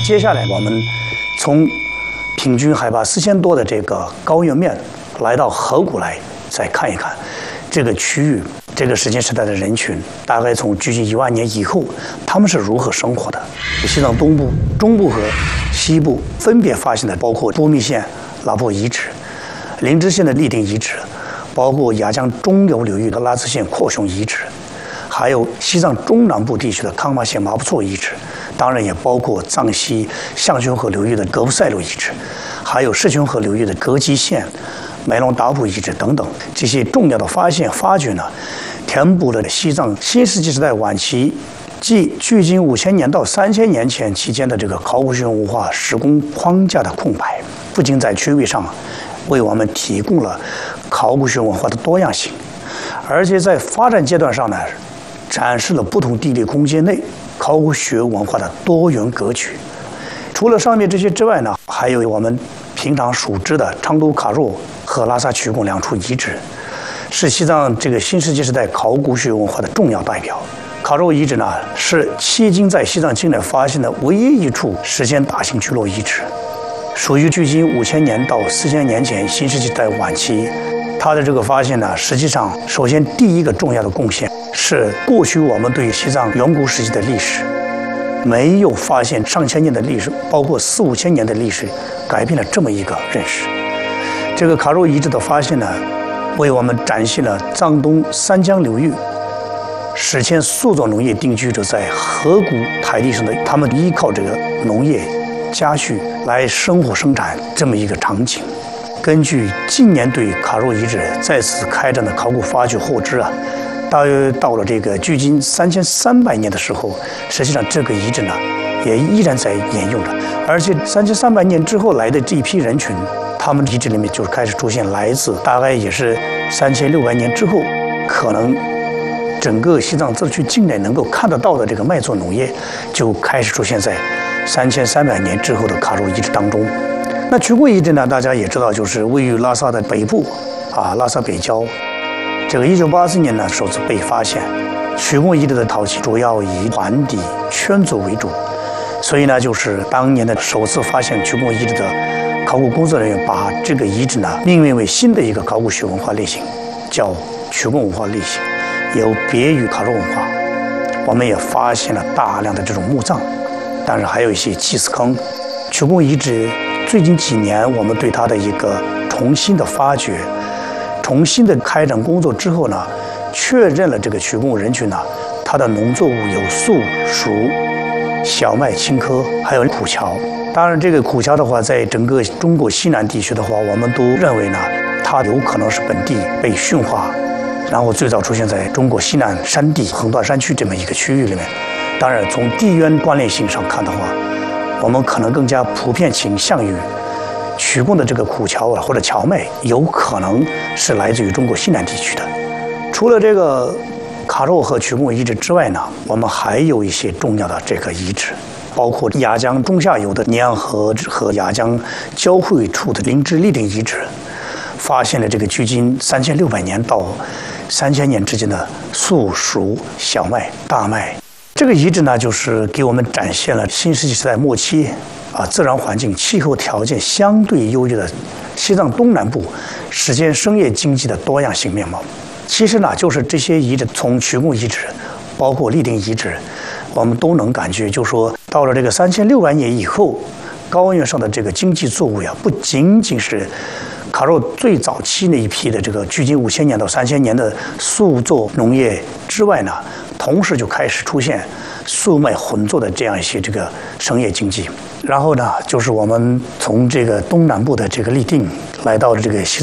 接下来我们从平均海拔4000多的这个高原面来到河谷来，再看一看这个区域。这个时间时代的人群，大概从距今1万年以后，他们是如何生活的？西藏东部、中部和西部分别发现的包括波密县拉坡遗址、林芝县的立定遗址，包括雅江中游流域的拉孜县阔雄遗址，还有西藏中南部地区的康巴县麻布措遗址，当然也包括藏西象雄河流域的格布赛路遗址，还有释琼河流域的格基县麦隆达布遗址等等。这些重要的发掘呢，填补了西藏新石器时代晚期，即距今5000年到3000年前期间的这个考古学文化时空框架的空白。不仅在区域上为我们提供了考古学文化的多样性，而且在发展阶段上呢，展示了不同地理空间内考古学文化的多元格局。除了上面这些之外呢，还有我们平常熟知的昌都卡若和拉萨曲贡2处遗址，是西藏这个新石器时代考古学文化的重要代表。卡若遗址呢，是迄今在西藏境内发现的唯一一处史前大型聚落遗址，属于距今5000年到4000年前新石器时代晚期。它的这个发现呢，实际上首先第一个重要的贡献是过去我们对西藏远古时期的历史没有发现上千年的历史，包括4、5千年的历史，改变了这么一个认识。这个卡若遗址的发现呢，为我们展现了藏东三江流域史前素作农业定居者在河谷台地上的，他们依靠这个农业家畜来生活生产这么一个场景。根据近年对卡若遗址再次开展的考古发掘获知啊，大约到了这个距今3300年的时候，实际上这个遗址呢也依然在沿用着，而且3300年之后来的这一批人群，他们遗址里面就开始出现来自大概也是3600年之后，可能整个西藏自治区境内能够看得到的这个麦作农业就开始出现在3300年之后的卡若遗址当中。那曲贡遗址呢，大家也知道，就是位于拉萨的北部拉萨北郊。这个1984年呢首次被发现。曲贡遗址的陶器主要以环底圈组为主，所以呢，就是当年的首次发现曲贡遗址的考古工作人员把这个遗址呢命名为新的一个考古学文化类型，叫曲贡文化类型，有别于卡若文化。我们也发现了大量的这种墓葬，但是还有一些祭祀坑。曲贡遗址最近几年我们对它的一个重新的发掘、重新的开展工作之后呢，确认了这个曲贡人群呢，它的农作物有粟、黍、小麦、青稞，还有苦荞。当然，这个苦荞的话，在整个中国西南地区的话，我们都认为呢，它有可能是本地被驯化，然后最早出现在中国西南山地横断山区这么一个区域里面。当然，从地缘关联性上看的话，我们可能更加普遍倾向于曲贡的这个苦荞或者荞麦，有可能是来自于中国西南地区的。除了这个卡若和曲贡遗址之外呢，我们还有一些重要的这个遗址，包括雅江中下游的尼洋河和雅江交汇处的林芝立定遗址，发现了这个距今3600年到3000年之间的粟、黍、小麦、大麦。这个遗址呢，就是给我们展现了新石器时代末期自然环境、气候条件相对优越的西藏东南部史前生业经济的多样性面貌。其实呢，就是这些遗址，从曲贡遗址，包括立定遗址，我们都能感觉，就是说，到了这个3600年以后，高原上的这个经济作物呀，不仅仅是卡若最早期那一批的这个距今5000年到3000年的粟作农业之外呢，同时就开始出现粟麦混作的这样一些这个生业经济。然后呢，就是我们从这个东南部的这个立定来到了这个西